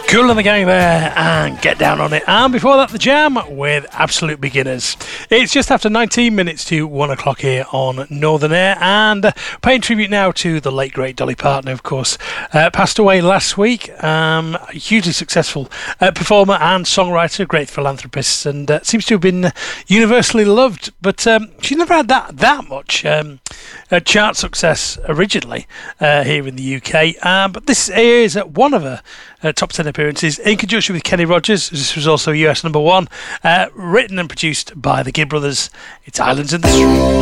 Cool and the Gang there, and Get Down on It. And before that, The Jam with Absolute Beginners. It's just after 19 minutes to 1 o'clock here on Northern Air, and paying tribute now to the late great Dolly Parton, of course, passed away last week. Hugely successful performer and songwriter, great philanthropist, and seems to have been universally loved. But she never had that much chart success originally here in the UK. But this is one of her top 10 appearances in conjunction with Kenny Rogers. This was also US number one, written and produced by the Gibb Brothers. It's Islands in the Stream.